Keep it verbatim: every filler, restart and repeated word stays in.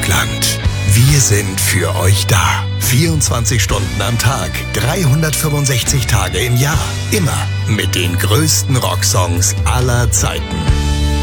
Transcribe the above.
Rockland. Wir sind für euch da. vierundzwanzig Stunden am Tag, dreihundertfünfundsechzig Tage im Jahr. Immer mit den größten Rocksongs aller Zeiten.